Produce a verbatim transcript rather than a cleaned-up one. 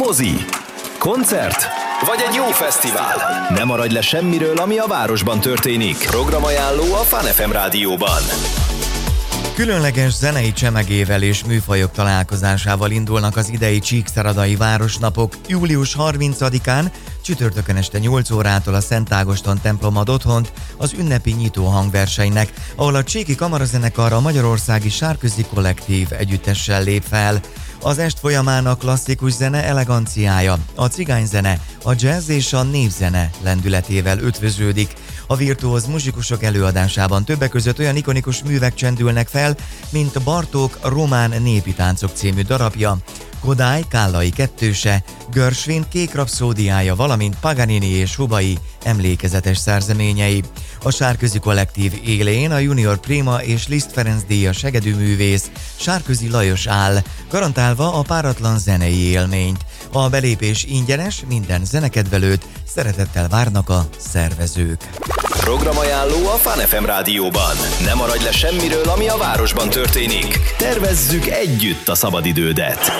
mozi, koncert vagy egy jó fesztivál. Ne maradj le semmiről, ami a városban történik. Programajánló a Fun ef em rádióban. Különleges zenei csemegével és műfajok találkozásával indulnak az idei Csíkszeredai Városnapok. július harmincadikán csütörtökön este nyolc órától a Szent Ágoston templom ad otthont az ünnepi nyitó hangversenynek, ahol a Csíki Kamarazenekar a magyarországi Sárközi Kollektív együttessel lép fel. Az est folyamán a klasszikus zene eleganciája, a cigányzene, a jazz és a népzene lendületével ötvöződik. A virtuóz muzsikusok előadásában többek között olyan ikonikus művek csendülnek fel, mint Bartók Román népi táncok című darabja, Kodály Kállai kettőse, Gershwin Kék rapszódiája, valamint Paganini és Hubai emlékezetes szerzeményei. A Sárközi Kollektív élén a Junior Prima és Liszt Ferenc díjas segedűművész Sárközi Lajos áll, garantálva a páratlan zenei élményt. A belépés ingyenes, minden zenekedvelőt szeretettel várnak a szervezők. Programajánló a Fun ef em rádióban. Ne maradj le semmiről, ami a városban történik. Tervezzük együtt a szabadidődet.